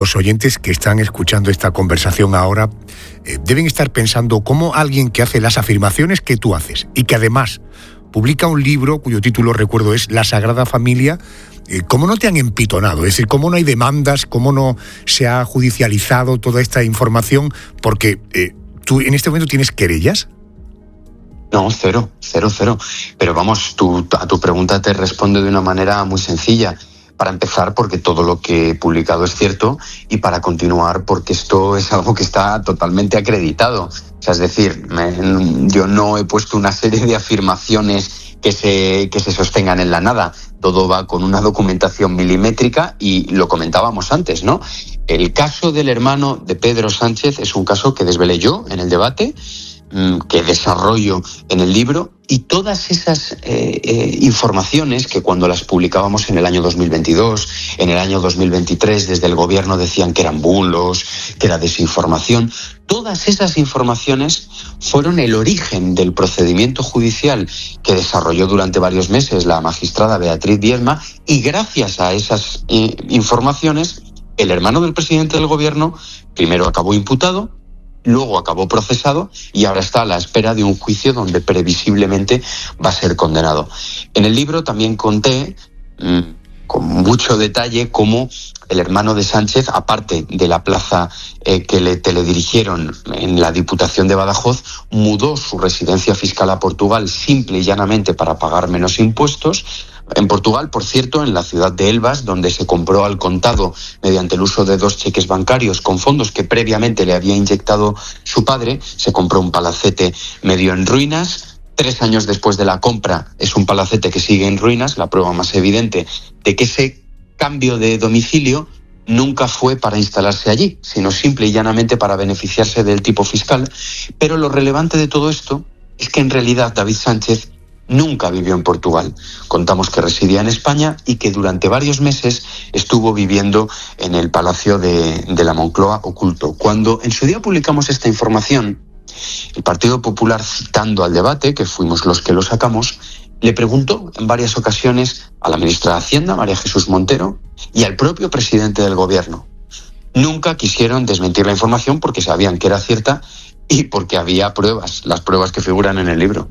Los oyentes que están escuchando esta conversación ahora deben estar pensando cómo alguien que hace las afirmaciones que tú haces y que además publica un libro cuyo título, recuerdo, es La Sagrada Familia, ¿cómo no te han empitonado? Es decir, ¿cómo no hay demandas? ¿Cómo no se ha judicializado toda esta información? Porque tú en este momento tienes querellas. No, cero. Pero vamos, a tu pregunta te respondo de una manera muy sencilla. Para empezar, porque todo lo que he publicado es cierto, y para continuar, porque esto es algo que está totalmente acreditado. O sea, es decir, yo no he puesto una serie de afirmaciones que se sostengan en la nada. Todo va con una documentación milimétrica y lo comentábamos antes, ¿no? El caso del hermano de Pedro Sánchez es un caso que desvelé yo en el debate, que desarrollo en el libro, y todas esas informaciones que cuando las publicábamos en el año 2022, en el año 2023, desde el gobierno decían que eran bulos, que era desinformación, todas esas informaciones fueron el origen del procedimiento judicial que desarrolló durante varios meses la magistrada Beatriz Biedma, y gracias a esas informaciones, el hermano del presidente del gobierno primero acabó imputado, luego acabó procesado y ahora está a la espera de un juicio donde previsiblemente va a ser condenado. En el libro también conté con mucho detalle cómo el hermano de Sánchez, aparte de la plaza que le teledirigieron en la Diputación de Badajoz, mudó su residencia fiscal a Portugal simple y llanamente para pagar menos impuestos. En Portugal, por cierto, en la ciudad de Elvas, donde se compró al contado mediante el uso de 2 cheques bancarios con fondos que previamente le había inyectado su padre, se compró un palacete medio en ruinas. 3 años después de la compra es un palacete que sigue en ruinas, la prueba más evidente de que ese cambio de domicilio nunca fue para instalarse allí, sino simple y llanamente para beneficiarse del tipo fiscal. Pero lo relevante de todo esto es que en realidad David Sánchez nunca vivió en Portugal. Contamos que residía en España y que durante varios meses estuvo viviendo en el Palacio de la Moncloa oculto. Cuando en su día publicamos esta información, el Partido Popular, citando al debate, que fuimos los que lo sacamos, le preguntó en varias ocasiones a la ministra de Hacienda, María Jesús Montero, y al propio presidente del gobierno. Nunca quisieron desmentir la información porque sabían que era cierta y porque había pruebas, las pruebas que figuran en el libro.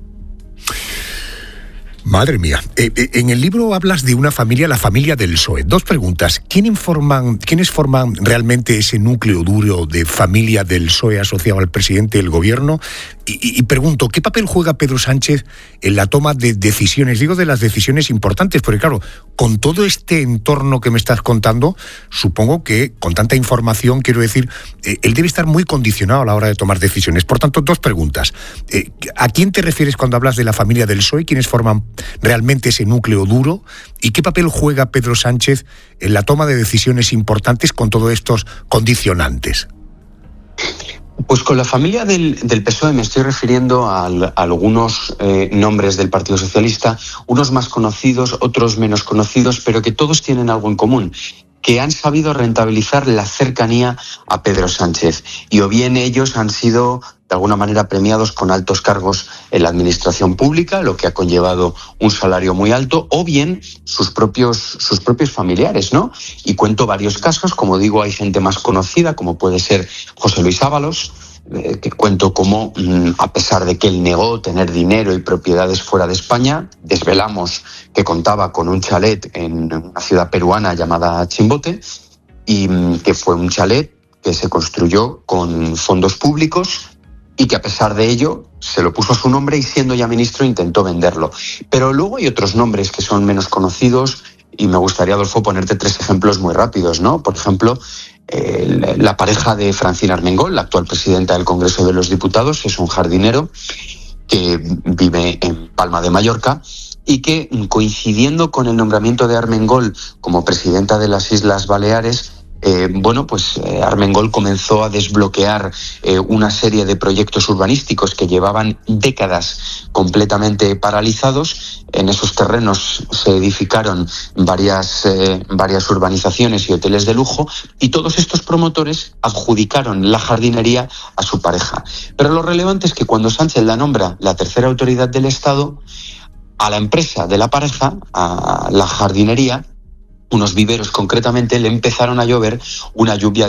Madre mía. En el libro hablas de una familia, la familia del PSOE. 2 preguntas. ¿Quiénes forman realmente ese núcleo duro de familia del PSOE asociado al presidente del gobierno? Y pregunto, ¿qué papel juega Pedro Sánchez en la toma de decisiones? Digo de las decisiones importantes, porque claro, con todo este entorno que me estás contando, supongo que con tanta información, quiero decir, él debe estar muy condicionado a la hora de tomar decisiones. Por tanto, 2 preguntas. ¿A quién te refieres cuando hablas de la familia del PSOE? ¿Quiénes forman realmente ese núcleo duro? ¿Y qué papel juega Pedro Sánchez en la toma de decisiones importantes con todos estos condicionantes? Pues con la familia del PSOE me estoy refiriendo a algunos nombres del Partido Socialista, unos más conocidos, otros menos conocidos, pero que todos tienen algo en común, que han sabido rentabilizar la cercanía a Pedro Sánchez. Y o bien ellos han sido de alguna manera premiados con altos cargos en la administración pública, lo que ha conllevado un salario muy alto, o bien sus propios familiares, ¿no? Y cuento varios casos, como digo, hay gente más conocida, como puede ser José Luis Ábalos, que cuento cómo, a pesar de que él negó tener dinero y propiedades fuera de España, desvelamos que contaba con un chalet en una ciudad peruana llamada Chimbote, y que fue un chalet que se construyó con fondos públicos y que a pesar de ello se lo puso a su nombre y siendo ya ministro intentó venderlo. Pero luego hay otros nombres que son menos conocidos y me gustaría, Adolfo, ponerte 3 ejemplos muy rápidos, ¿no? Por ejemplo, la pareja de Francina Armengol, la actual presidenta del Congreso de los Diputados, es un jardinero que vive en Palma de Mallorca y que, coincidiendo con el nombramiento de Armengol como presidenta de las Islas Baleares, Armengol comenzó a desbloquear una serie de proyectos urbanísticos que llevaban décadas completamente paralizados. En esos terrenos se edificaron varias urbanizaciones y hoteles de lujo, y todos estos promotores adjudicaron la jardinería a su pareja. Pero lo relevante es que cuando Sánchez la nombra la tercera autoridad del Estado, a la empresa de la pareja, a la jardinería, unos viveros concretamente, le empezaron a llover una lluvia